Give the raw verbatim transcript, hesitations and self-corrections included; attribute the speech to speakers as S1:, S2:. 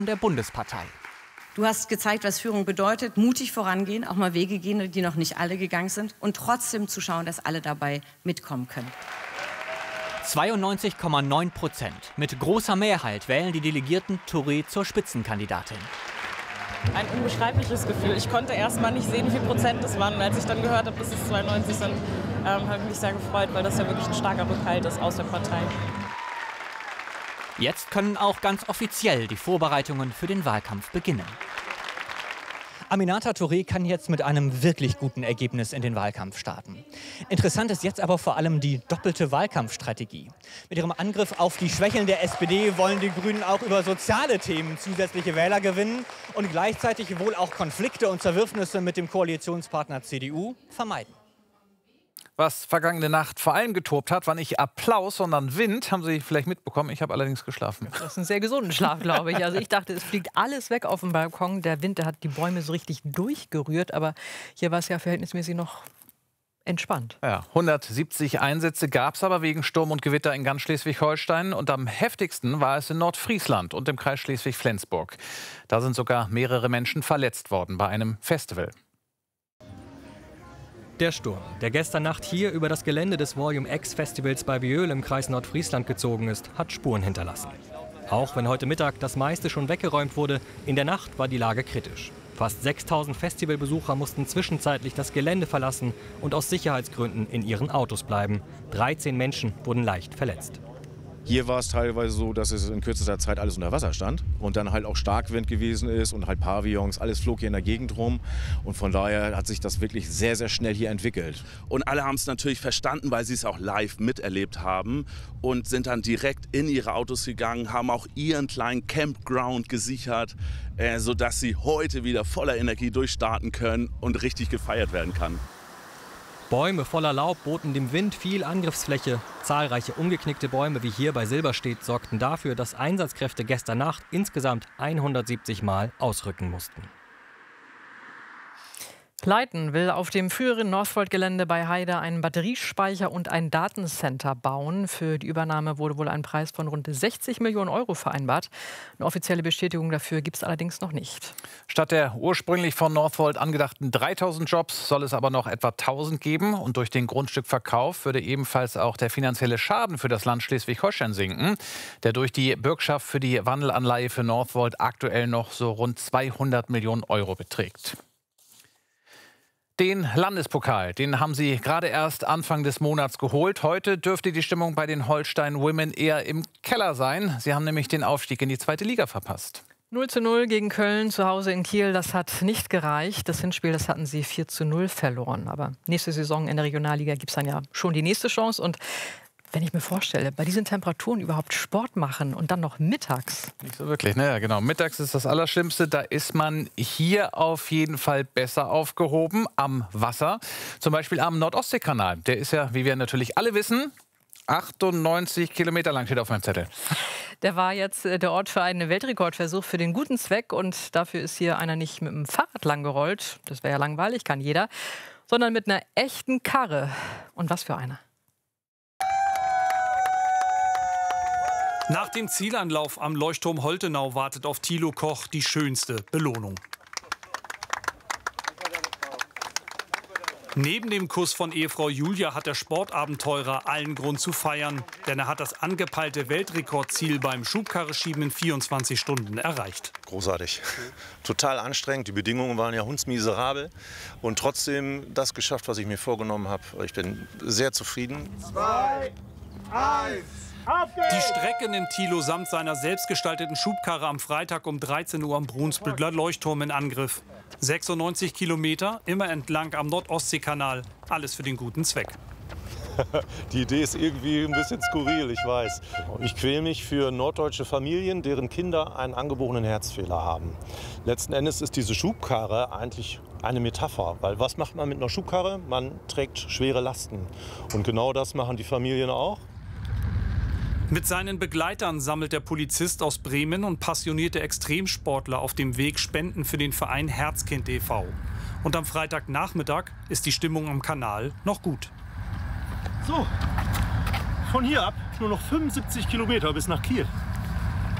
S1: der Bundespartei.
S2: Du hast gezeigt, was Führung bedeutet, mutig vorangehen, auch mal Wege gehen, die noch nicht alle gegangen sind und trotzdem zu schauen, dass alle dabei mitkommen können.
S1: zweiundneunzig Komma neun Prozent. Mit großer Mehrheit wählen die Delegierten Touré zur Spitzenkandidatin.
S3: Ein unbeschreibliches Gefühl. Ich konnte erst mal nicht sehen, wie viel Prozent es waren. Und als ich dann gehört habe, dass es zweiundneunzig sind, ähm, habe ich mich sehr gefreut, weil das ja wirklich ein starker Rückhalt ist aus der Partei.
S1: Jetzt können auch ganz offiziell die Vorbereitungen für den Wahlkampf beginnen. Aminata Touré kann jetzt mit einem wirklich guten Ergebnis in den Wahlkampf starten. Interessant ist jetzt aber vor allem die doppelte Wahlkampfstrategie. Mit ihrem Angriff auf die Schwächeln der S P D wollen die Grünen auch über soziale Themen zusätzliche Wähler gewinnen und gleichzeitig wohl auch Konflikte und Zerwürfnisse mit dem Koalitionspartner C D U vermeiden.
S4: Was vergangene Nacht vor allem getobt hat, war nicht Applaus, sondern Wind. Haben Sie vielleicht mitbekommen. Ich habe allerdings geschlafen.
S5: Das ist ein sehr gesunder Schlaf, glaube ich. Also ich dachte, es fliegt alles weg auf dem Balkon. Der Wind, der hat die Bäume so richtig durchgerührt. Aber hier war es ja verhältnismäßig noch entspannt.
S4: Ja, hundertsiebzig Einsätze gab es aber wegen Sturm und Gewitter in ganz Schleswig-Holstein. Und am heftigsten war es in Nordfriesland und im Kreis Schleswig-Flensburg. Da sind sogar mehrere Menschen verletzt worden bei einem Festival.
S6: Der Sturm, der gestern Nacht hier über das Gelände des Volume X Festivals bei Bieul im Kreis Nordfriesland gezogen ist, hat Spuren hinterlassen. Auch wenn heute Mittag das meiste schon weggeräumt wurde, in der Nacht war die Lage kritisch. Fast sechstausend Festivalbesucher mussten zwischenzeitlich das Gelände verlassen und aus Sicherheitsgründen in ihren Autos bleiben. dreizehn Menschen wurden leicht verletzt.
S7: Hier war es teilweise so, dass es in kürzester Zeit alles unter Wasser stand und dann halt auch Starkwind gewesen ist und halt Pavillons, alles flog hier in der Gegend rum und von daher hat sich das wirklich sehr, sehr schnell hier entwickelt.
S8: Und alle haben es natürlich verstanden, weil sie es auch live miterlebt haben und sind dann direkt in ihre Autos gegangen, haben auch ihren kleinen Campground gesichert, äh, sodass sie heute wieder voller Energie durchstarten können und richtig gefeiert werden kann.
S6: Bäume voller Laub boten dem Wind viel Angriffsfläche. Zahlreiche umgeknickte Bäume wie hier bei Silberstedt sorgten dafür, dass Einsatzkräfte gestern Nacht insgesamt hundertsiebzig Mal ausrücken mussten.
S5: Leiten will auf dem früheren Northvolt-Gelände bei Heide einen Batteriespeicher und ein Datencenter bauen. Für die Übernahme wurde wohl ein Preis von rund sechzig Millionen Euro vereinbart. Eine offizielle Bestätigung dafür gibt es allerdings noch nicht.
S4: Statt der ursprünglich von Northvolt angedachten dreitausend Jobs soll es aber noch etwa tausend geben. Und durch den Grundstückverkauf würde ebenfalls auch der finanzielle Schaden für das Land Schleswig-Holstein sinken, der durch die Bürgschaft für die Wandelanleihe für Northvolt aktuell noch so rund zweihundert Millionen Euro beträgt. Den Landespokal, den haben sie gerade erst Anfang des Monats geholt. Heute dürfte die Stimmung bei den Holstein Women eher im Keller sein. Sie haben nämlich den Aufstieg in die zweite Liga verpasst.
S5: null zu null gegen Köln, zu Hause in Kiel, das hat nicht gereicht. Das Hinspiel, das hatten sie vier zu null verloren. Aber nächste Saison in der Regionalliga gibt es dann ja schon die nächste Chance. Und wenn ich mir vorstelle, bei diesen Temperaturen überhaupt Sport machen und dann noch mittags.
S4: Nicht so wirklich, ne? Ja, genau. Mittags ist das Allerschlimmste. Da ist man hier auf jeden Fall besser aufgehoben am Wasser. Zum Beispiel am Nordostseekanal. Der ist ja, wie wir natürlich alle wissen, achtundneunzig Kilometer lang, steht auf meinem Zettel.
S5: Der war jetzt der Ort für einen Weltrekordversuch für den guten Zweck. Und dafür ist hier einer nicht mit dem Fahrrad lang gerollt. Das wäre ja langweilig, kann jeder. Sondern mit einer echten Karre. Und was für eine?
S9: Nach dem Zielanlauf am Leuchtturm Holtenau wartet auf Thilo Koch die schönste Belohnung. Neben dem Kuss von Ehefrau Julia hat der Sportabenteurer allen Grund zu feiern. Denn er hat das angepeilte Weltrekordziel beim Schubkarreschieben in vierundzwanzig Stunden erreicht.
S10: Großartig. Total anstrengend. Die Bedingungen waren ja hundsmiserabel. Und trotzdem das geschafft, was ich mir vorgenommen habe. Ich bin sehr zufrieden.
S9: Zwei, eins. Die Strecke nimmt Thilo samt seiner selbstgestalteten Schubkarre am Freitag um dreizehn Uhr am Brunsbüttler Leuchtturm in Angriff. sechsundneunzig Kilometer, immer entlang am Nordostseekanal. Alles für den guten Zweck.
S10: Die Idee ist irgendwie ein bisschen skurril, ich weiß. Ich quäle mich für norddeutsche Familien, deren Kinder einen angeborenen Herzfehler haben. Letzten Endes ist diese Schubkarre eigentlich eine Metapher. Weil was macht man mit einer Schubkarre? Man trägt schwere Lasten. Und genau das machen die Familien auch.
S9: Mit seinen Begleitern sammelt der Polizist aus Bremen und passionierte Extremsportler auf dem Weg Spenden für den Verein Herzkind e V Und am Freitagnachmittag ist die Stimmung am Kanal noch gut.
S11: So, von hier ab nur noch fünfundsiebzig Kilometer bis nach Kiel.